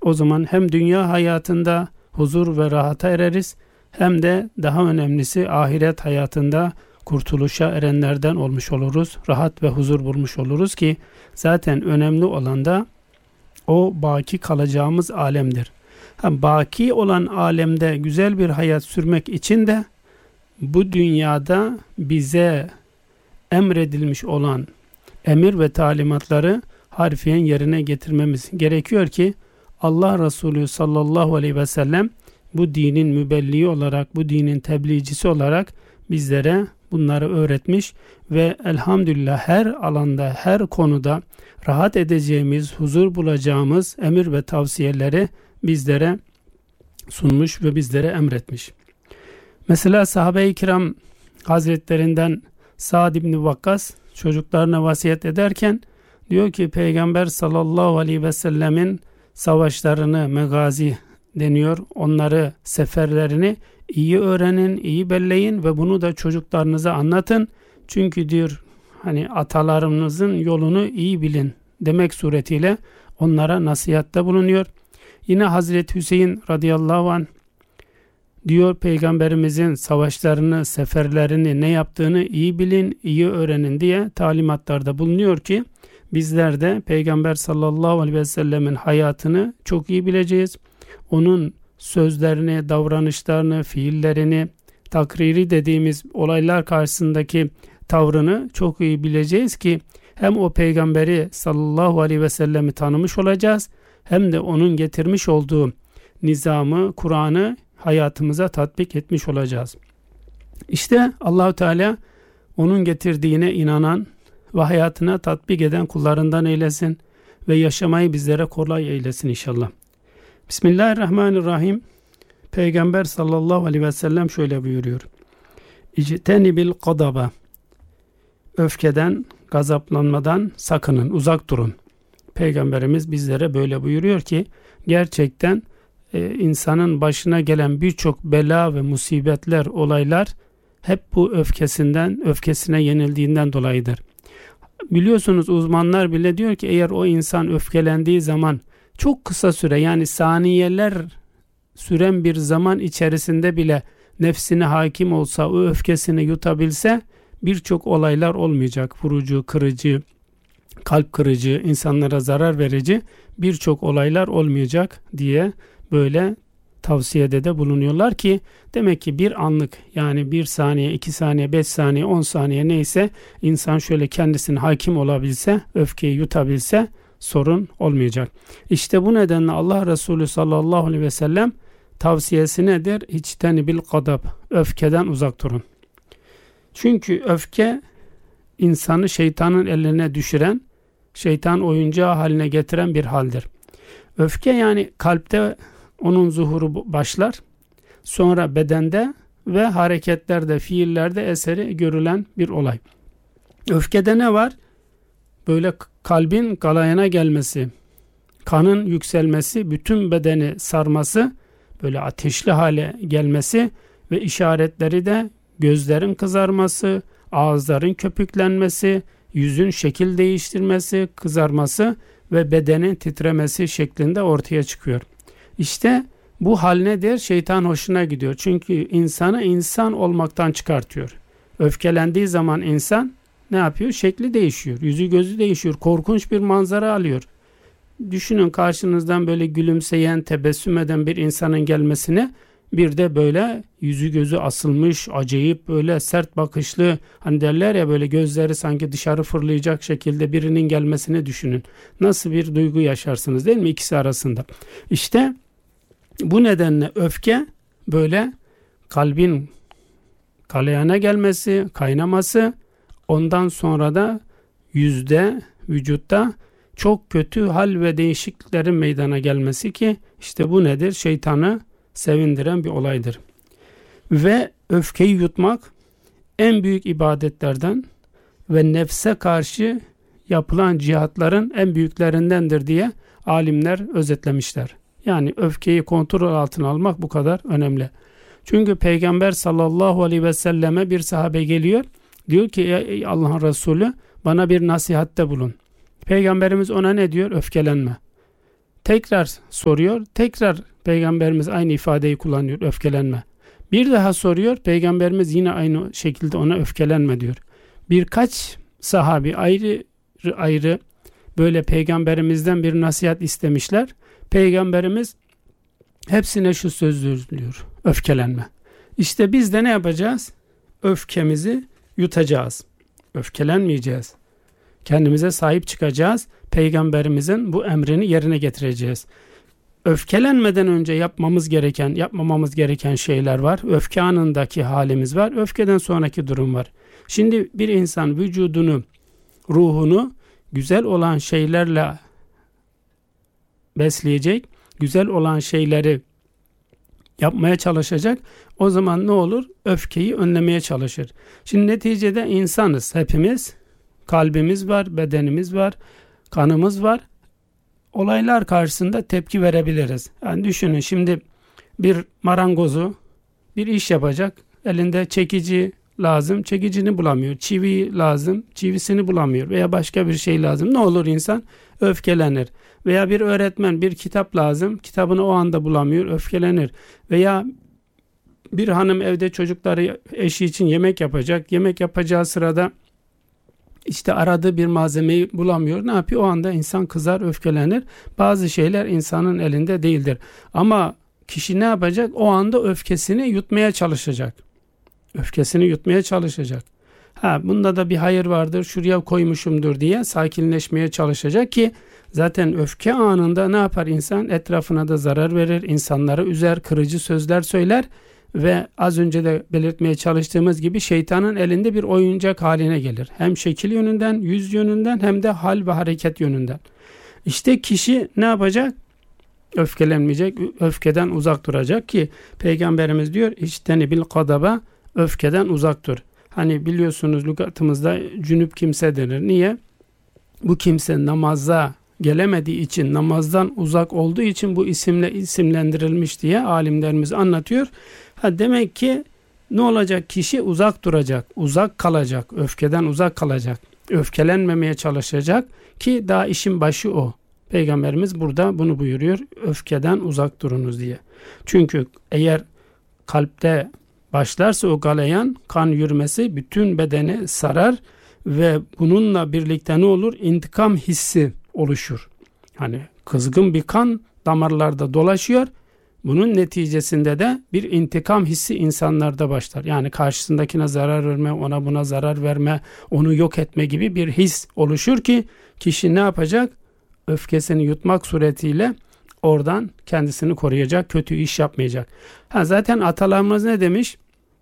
O zaman hem dünya hayatında huzur ve rahata ereriz, hem de daha önemlisi ahiret hayatında kurtuluşa erenlerden olmuş oluruz. Rahat ve huzur bulmuş oluruz ki zaten önemli olan da o baki kalacağımız alemdir. Baki olan alemde güzel bir hayat sürmek için de bu dünyada bize emredilmiş olan emir ve talimatları harfiyen yerine getirmemiz gerekiyor ki Allah Resulü sallallahu aleyhi ve sellem bu dinin mübelliği olarak, bu dinin tebliğcisi olarak bizlere bunları öğretmiş ve elhamdülillah her alanda, her konuda rahat edeceğimiz, huzur bulacağımız emir ve tavsiyeleri bizlere sunmuş ve bizlere emretmiş. Mesela sahabe-i kiram hazretlerinden Sa'd ibn Vakkas çocuklarına vasiyet ederken diyor ki Peygamber sallallahu aleyhi ve sellemin savaşlarını, megazi deniyor, onları, seferlerini iyi öğrenin, iyi belleyin ve bunu da çocuklarınıza anlatın. Çünkü diyor atalarınızın yolunu iyi bilin demek suretiyle onlara nasihatte bulunuyor. Yine Hazreti Hüseyin radıyallahu anh diyor Peygamberimizin savaşlarını, seferlerini, ne yaptığını iyi bilin, iyi öğrenin diye talimatlarda bulunuyor ki bizler de Peygamber sallallahu aleyhi ve sellemin hayatını çok iyi bileceğiz. Onun sözlerini, davranışlarını, fiillerini, takriri dediğimiz olaylar karşısındaki tavrını çok iyi bileceğiz ki hem o peygamberi sallallahu aleyhi ve sellemi tanımış olacağız, hem de onun getirmiş olduğu nizamı, Kur'an'ı hayatımıza tatbik etmiş olacağız. İşte Allahu Teala onun getirdiğine inanan ve hayatına tatbik eden kullarından eylesin ve yaşamayı bizlere kolay eylesin inşallah. Bismillahirrahmanirrahim. Peygamber sallallahu aleyhi ve sellem şöyle buyuruyor. İctenibil gadaba. Öfkeden, gazaplanmadan sakının, uzak durun. Peygamberimiz bizlere böyle buyuruyor ki gerçekten insanın başına gelen birçok bela ve musibetler, olaylar hep bu öfkesine yenildiğinden dolayıdır. Biliyorsunuz uzmanlar bile diyor ki eğer o insan öfkelendiği zaman çok kısa süre, yani saniyeler süren bir zaman içerisinde bile nefsine hakim olsa, o öfkesini yutabilse birçok olaylar olmayacak. Vurucu, kırıcı, kalp kırıcı, insanlara zarar verici birçok olaylar olmayacak diye böyle tavsiyede de bulunuyorlar ki demek ki bir anlık, yani 1 saniye, 2 saniye, 5 saniye, 10 saniye neyse insan şöyle kendisine hakim olabilse, öfkeyi yutabilse sorun olmayacak. İşte bu nedenle Allah Resulü sallallahu aleyhi ve sellem tavsiyesi nedir? İçtenibil gadab. Öfkeden uzak durun. Çünkü öfke insanı şeytanın eline düşüren, şeytan oyuncağı haline getiren bir haldir. Öfke yani kalpte onun zuhuru başlar. Sonra bedende ve hareketlerde, fiillerde eseri görülen bir olay. Öfkede ne var? Böyle kalbin galayana gelmesi, kanın yükselmesi, bütün bedeni sarması, böyle ateşli hale gelmesi ve işaretleri de gözlerin kızarması, ağızların köpüklenmesi, yüzün şekil değiştirmesi, kızarması ve bedenin titremesi şeklinde ortaya çıkıyor. İşte bu hal nedir? Şeytan hoşuna gidiyor. Çünkü insanı insan olmaktan çıkartıyor. Öfkelendiği zaman insan ne yapıyor? Şekli değişiyor. Yüzü gözü değişiyor. Korkunç bir manzara alıyor. Düşünün karşınızdan böyle gülümseyen, tebessüm eden bir insanın gelmesine, bir de böyle yüzü gözü asılmış, acayip böyle sert bakışlı, hani derler ya böyle gözleri sanki dışarı fırlayacak şekilde birinin gelmesini düşünün. Nasıl bir duygu yaşarsınız değil mi ikisi arasında? İşte bu nedenle öfke böyle kalbin kalayana gelmesi, kaynaması, ondan sonra da yüzde, vücutta çok kötü hal ve değişikliklerin meydana gelmesi ki işte bu nedir? Şeytanı sevindiren bir olaydır. Ve öfkeyi yutmak en büyük ibadetlerden ve nefse karşı yapılan cihatların en büyüklerindendir diye alimler özetlemişler. Yani öfkeyi kontrol altına almak bu kadar önemli. Çünkü Peygamber sallallahu aleyhi ve selleme bir sahabe geliyor. Diyor ki ey Allah'ın Resulü bana bir nasihatte bulun. Peygamberimiz ona ne diyor? Öfkelenme. tekrar soruyor. Tekrar Peygamberimiz aynı ifadeyi kullanıyor, öfkelenme. Bir daha soruyor. Peygamberimiz yine aynı şekilde ona öfkelenme diyor. Birkaç sahabi ayrı ayrı böyle Peygamberimizden bir nasihat istemişler. Peygamberimiz hepsine şu sözü diyor: öfkelenme. İşte biz de ne yapacağız? Öfkemizi yutacağız. Öfkelenmeyeceğiz. Kendimize sahip çıkacağız. Peygamberimizin bu emrini yerine getireceğiz. Öfkelenmeden önce yapmamamız gereken şeyler var. Öfke anındaki halimiz var. Öfkeden sonraki durum var. Şimdi bir insan vücudunu, ruhunu güzel olan şeylerle besleyecek, güzel olan şeyleri yapmaya çalışacak. O zaman ne olur? Öfkeyi önlemeye çalışır. Şimdi neticede insanız hepimiz. Kalbimiz var, bedenimiz var, kanımız var. Olaylar karşısında tepki verebiliriz. Yani düşünün, şimdi bir marangozu bir iş yapacak. Elinde çekici lazım, çekicini bulamıyor. Çivi lazım, çivisini bulamıyor. Veya başka bir şey lazım. Ne olur insan? Öfkelenir. Veya bir öğretmen bir kitap lazım, kitabını o anda bulamıyor, öfkelenir. Veya bir hanım evde çocukları, eşi için yemek yapacak. Yemek yapacağı sırada işte aradığı bir malzemeyi bulamıyor. Ne yapıyor? O anda insan kızar, öfkelenir. Bazı şeyler insanın elinde değildir. Ama kişi ne yapacak? O anda öfkesini yutmaya çalışacak. Öfkesini yutmaya çalışacak. Bunda da bir hayır vardır, şuraya koymuşumdur diye sakinleşmeye çalışacak ki zaten öfke anında ne yapar insan? Etrafına da zarar verir, insanları üzer, kırıcı sözler söyler ve az önce de belirtmeye çalıştığımız gibi şeytanın elinde bir oyuncak haline gelir. Hem şekil yönünden, yüz yönünden hem de hal ve hareket yönünden. İşte kişi ne yapacak? Öfkelenmeyecek, öfkeden uzak duracak ki Peygamberimiz diyor: "İçteni bil kadaba", öfkeden uzak dur. Hani biliyorsunuz lügatımızda cünüp kimse denir. Niye? Bu kimse namaza gelemediği için, namazdan uzak olduğu için bu isimle isimlendirilmiş diye alimlerimiz anlatıyor. Demek ki ne olacak? Kişi uzak duracak, uzak kalacak, öfkeden uzak kalacak, öfkelenmemeye çalışacak ki daha işin başı o. Peygamberimiz burada bunu buyuruyor: öfkeden uzak durunuz diye. Çünkü eğer kalpte başlarsa o galayan, kan yürümesi bütün bedeni sarar ve bununla birlikte ne olur? İntikam hissi oluşur. Hani kızgın bir kan damarlarda dolaşıyor. Bunun neticesinde de bir intikam hissi insanlarda başlar. Yani karşısındakine zarar verme, ona buna zarar verme, onu yok etme gibi bir his oluşur ki kişi ne yapacak? Öfkesini yutmak suretiyle oradan kendisini koruyacak, kötü iş yapmayacak. Zaten atalarımız ne demiş?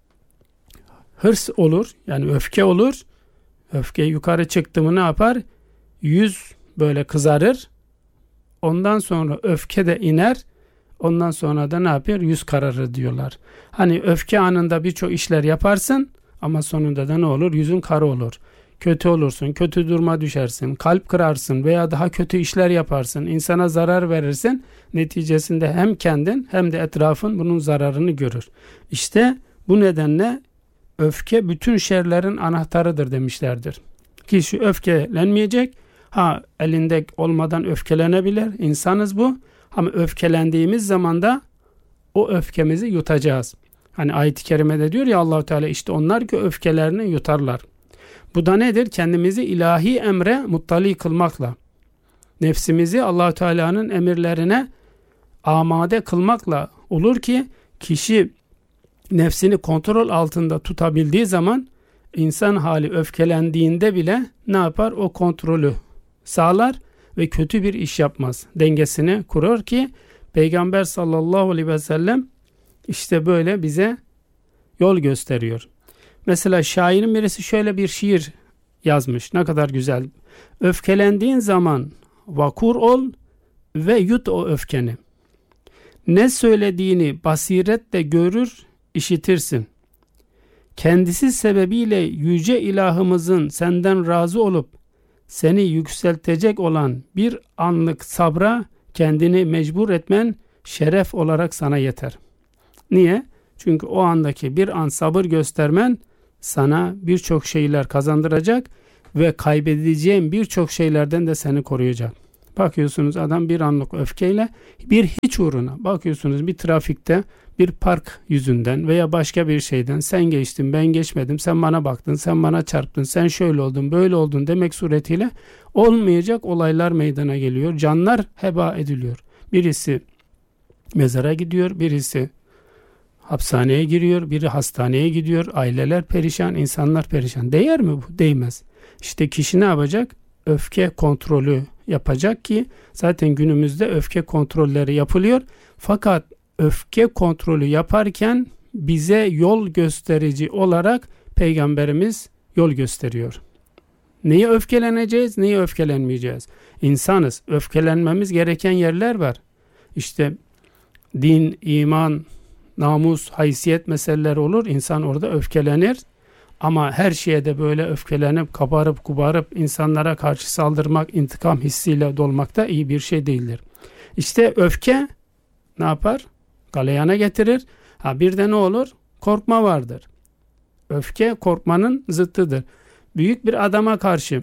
Hırs olur, yani öfke olur. Öfke yukarı çıktı mı ne yapar? Yüz böyle kızarır. Ondan sonra öfke de iner. Ondan sonra da ne yapıyor? Yüz kararır diyorlar. Hani öfke anında birçok işler yaparsın ama sonunda da ne olur? Yüzün kara olur. Kötü olursun, kötü duruma düşersin, kalp kırarsın veya daha kötü işler yaparsın, insana zarar verirsin. Neticesinde hem kendin hem de etrafın bunun zararını görür. İşte bu nedenle öfke bütün şerlerin anahtarıdır demişlerdir. Kişi öfkelenmeyecek. Elinde olmadan öfkelenebilir. İnsanız bu. Ama öfkelendiğimiz zaman da o öfkemizi yutacağız. Hani ayet-i kerimede diyor ya Allah-u Teala, işte onlar ki öfkelerini yutarlar. Bu da nedir? Kendimizi ilahi emre muttali kılmakla, nefsimizi Allah-u Teala'nın emirlerine amade kılmakla olur ki kişi nefsini kontrol altında tutabildiği zaman insan hali öfkelendiğinde bile ne yapar? O kontrolü sağlar ve kötü bir iş yapmaz. Dengesini kurur ki Peygamber sallallahu aleyhi ve sellem işte böyle bize yol gösteriyor. Mesela şairin birisi şöyle bir şiir yazmış. Ne kadar güzel. Öfkelendiğin zaman vakur ol ve yut o öfkeni. Ne söylediğini basiretle görür, işitirsin. Kendisi sebebiyle yüce ilahımızın senden razı olup seni yükseltecek olan bir anlık sabra kendini mecbur etmen şeref olarak sana yeter. Niye? Çünkü o andaki bir an sabır göstermen sana birçok şeyler kazandıracak ve kaybedeceğin birçok şeylerden de seni koruyacak. Bakıyorsunuz adam bir anlık öfkeyle bir hiç uğruna, bakıyorsunuz bir trafikte bir park yüzünden veya başka bir şeyden sen geçtin ben geçmedim, sen bana baktın, sen bana çarptın, sen şöyle oldun böyle oldun demek suretiyle olmayacak olaylar meydana geliyor. Canlar heba ediliyor. Birisi mezara gidiyor, birisi hapishaneye giriyor, biri hastaneye gidiyor, aileler perişan, insanlar perişan. Değer mi bu? Değmez. İşte kişi ne yapacak? Öfke kontrolü yapacak ki zaten günümüzde öfke kontrolleri yapılıyor. Fakat öfke kontrolü yaparken bize yol gösterici olarak Peygamberimiz yol gösteriyor. Neye öfkeleneceğiz, neye öfkelenmeyeceğiz? İnsanız, öfkelenmemiz gereken yerler var. İşte din, iman, namus, haysiyet meseleleri olur. İnsan orada öfkelenir. Ama her şeye de böyle öfkelenip, kabarıp kubarıp insanlara karşı saldırmak, intikam hissiyle dolmak da iyi bir şey değildir. İşte öfke ne yapar? Galeyana getirir. Bir de ne olur? Korkma vardır. Öfke korkmanın zıttıdır. Büyük bir adama karşı,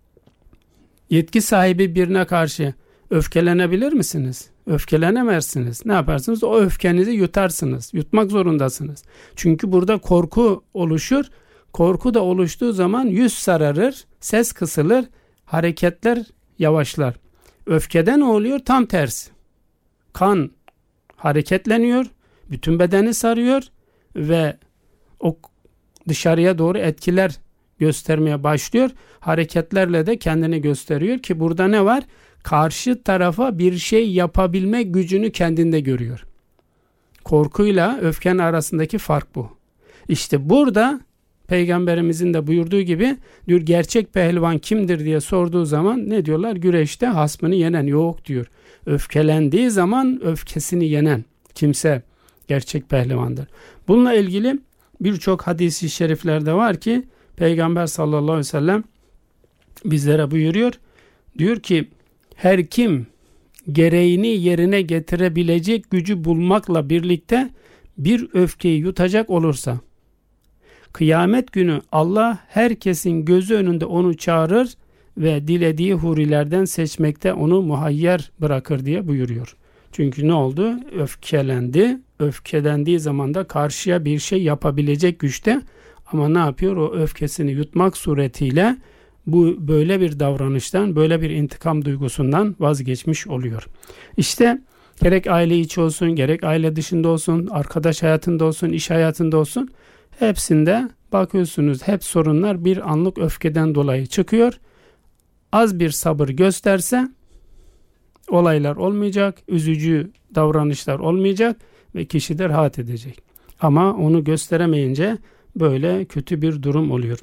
yetki sahibi birine karşı öfkelenebilir misiniz? Öfkelenemezsiniz. Ne yaparsınız? O öfkenizi yutarsınız. Yutmak zorundasınız. Çünkü burada korku oluşur. Korku da oluştuğu zaman yüz sararır, ses kısılır, hareketler yavaşlar. Öfkede ne oluyor? Tam tersi. Kan hareketleniyor, bütün bedeni sarıyor ve o dışarıya doğru etkiler göstermeye başlıyor. Hareketlerle de kendini gösteriyor ki burada ne var? Karşı tarafa bir şey yapabilme gücünü kendinde görüyor. Korkuyla öfkenin arasındaki fark bu. İşte burada Peygamberimizin de buyurduğu gibi diyor, gerçek pehlivan kimdir diye sorduğu zaman ne diyorlar? Güreşte hasmını yenen. Yok diyor. Öfkelendiği zaman öfkesini yenen kimse gerçek pehlivandır. Bununla ilgili birçok hadis-i şeriflerde var ki Peygamber sallallahu aleyhi ve sellem bizlere buyuruyor. Diyor ki her kim gereğini yerine getirebilecek gücü bulmakla birlikte bir öfkeyi yutacak olursa kıyamet günü Allah herkesin gözü önünde onu çağırır ve dilediği hurilerden seçmekte onu muhayyer bırakır diye buyuruyor. Çünkü ne oldu? Öfkelendi. Öfkelendiği zaman da karşıya bir şey yapabilecek güçte, ama ne yapıyor? O öfkesini yutmak suretiyle bu böyle bir davranıştan, böyle bir intikam duygusundan vazgeçmiş oluyor. İşte gerek aile içi olsun, gerek aile dışında olsun, arkadaş hayatında olsun, iş hayatında olsun, hepsinde bakıyorsunuz hep sorunlar bir anlık öfkeden dolayı çıkıyor. Az bir sabır gösterse olaylar olmayacak, üzücü davranışlar olmayacak ve kişi de rahat edecek. Ama onu gösteremeyince böyle kötü bir durum oluyor.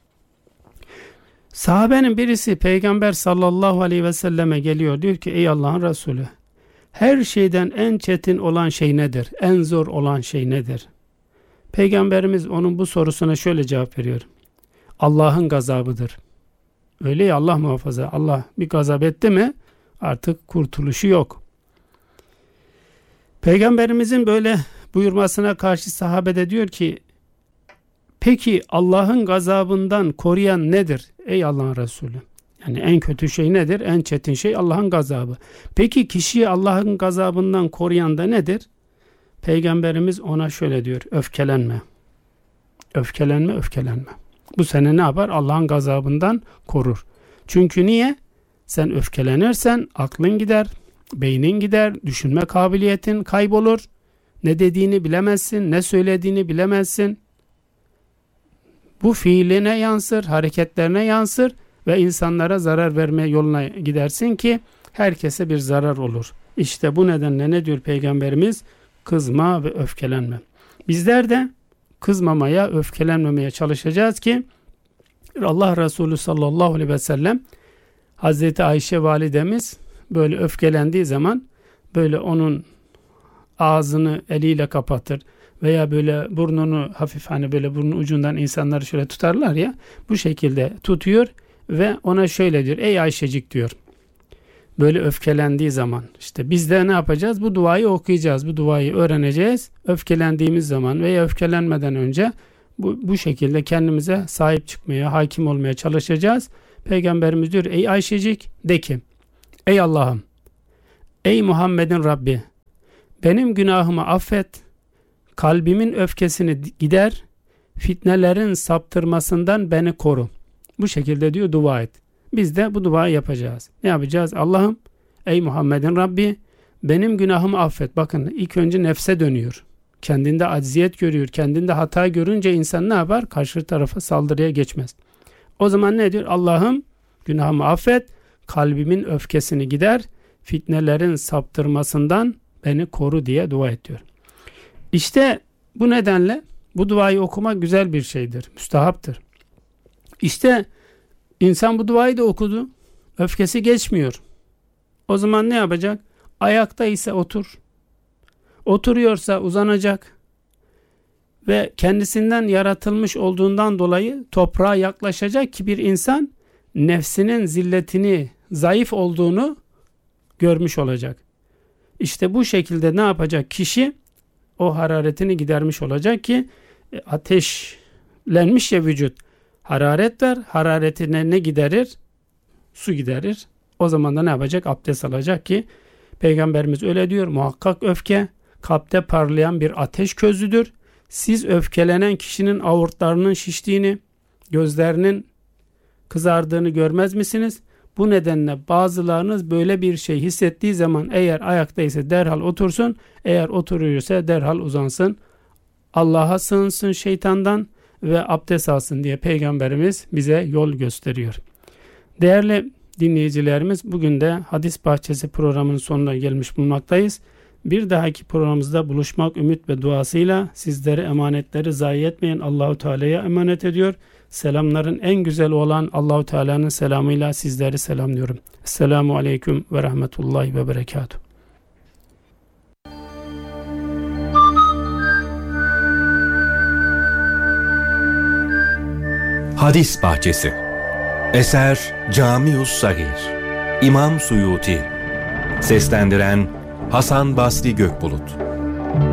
Sahabenin birisi Peygamber sallallahu aleyhi ve selleme geliyor, diyor ki ey Allah'ın Resulü, her şeyden en çetin olan şey nedir? En zor olan şey nedir? Peygamberimiz onun bu sorusuna şöyle cevap veriyor. Allah'ın gazabıdır. Öyle ya, Allah muhafaza. Allah bir gazap etti mi artık kurtuluşu yok. Peygamberimizin böyle buyurmasına karşı sahabe de diyor ki peki Allah'ın gazabından koruyan nedir ey Allah'ın Resulü? Yani en kötü şey nedir? En çetin şey Allah'ın gazabı. Peki kişiyi Allah'ın gazabından koruyan da nedir? Peygamberimiz ona şöyle diyor. Öfkelenme. Öfkelenme, öfkelenme. Bu seni ne yapar? Allah'ın gazabından korur. Çünkü niye? Sen öfkelenirsen aklın gider, beynin gider, düşünme kabiliyetin kaybolur. Ne dediğini bilemezsin, ne söylediğini bilemezsin. Bu fiiline yansır, hareketlerine yansır ve insanlara zarar verme yoluna gidersin ki herkese bir zarar olur. İşte bu nedenle ne diyor Peygamberimiz? Kızma ve öfkelenme. Bizler de kızmamaya, öfkelenmemeye çalışacağız ki Allah Resulü sallallahu aleyhi ve sellem Hazreti Ayşe validemiz böyle öfkelendiği zaman böyle onun ağzını eliyle kapatır veya böyle burnunu hafif, hani böyle burnun ucundan insanları şöyle tutarlar ya, bu şekilde tutuyor ve ona şöyle diyor, ey Ayşecik diyor. Böyle öfkelendiği zaman işte biz de ne yapacağız? Bu duayı okuyacağız. Bu duayı öğreneceğiz. Öfkelendiğimiz zaman veya öfkelenmeden önce bu şekilde kendimize sahip çıkmaya, hakim olmaya çalışacağız. Peygamberimiz diyor ey Ayşecik de ki Ey Allah'ım, ey Muhammed'in Rabbi, benim günahımı affet, kalbimin öfkesini gider, fitnelerin saptırmasından beni koru. Bu şekilde diyor dua et. Biz de bu duayı yapacağız. Ne yapacağız? Allah'ım, ey Muhammed'in Rabbi, benim günahımı affet. Bakın ilk önce nefse dönüyor. Kendinde acziyet görüyor. Kendinde hata görünce insan ne yapar? Karşı tarafa saldırıya geçmez. O zaman ne diyor? Allah'ım, günahımı affet, kalbimin öfkesini gider, fitnelerin saptırmasından beni koru diye dua et diyor. İşte bu nedenle bu duayı okumak güzel bir şeydir. Müstahaptır. İşte insan bu duayı da okudu. Öfkesi geçmiyor. O zaman ne yapacak? Ayakta ise otur. Oturuyorsa uzanacak. Ve kendisinden yaratılmış olduğundan dolayı toprağa yaklaşacak ki bir insan nefsinin zilletini, zayıf olduğunu görmüş olacak. İşte bu şekilde ne yapacak kişi? O hararetini gidermiş olacak ki ateşlenmiş ya vücut. Hararet var. Hararetine ne giderir? Su giderir. O zaman da ne yapacak? Abdest alacak ki Peygamberimiz öyle diyor. Muhakkak öfke kalpte parlayan bir ateş közüdür. Siz öfkelenen kişinin aortlarının şiştiğini, gözlerinin kızardığını görmez misiniz? Bu nedenle bazılarınız böyle bir şey hissettiği zaman eğer ayaktaysa derhal otursun, eğer oturuyorsa derhal uzansın. Allah'a sığınsın şeytandan ve abdest alsın diye Peygamberimiz bize yol gösteriyor. Değerli dinleyicilerimiz, bugün de Hadis Bahçesi programının sonuna gelmiş bulunmaktayız. Bir dahaki programımızda buluşmak ümit ve duasıyla sizlere emanetleri zayi etmeyen Allahu Teala'ya emanet ediyor. Selamların en güzel olan Allahu Teala'nın selamıyla sizleri selamlıyorum. Esselamu aleyküm ve rahmetullahi ve berekatuhu. Hadis Bahçesi. Eser Camius Sagir. İmam Suyuti. Seslendiren Hasan Basri Gökbulut.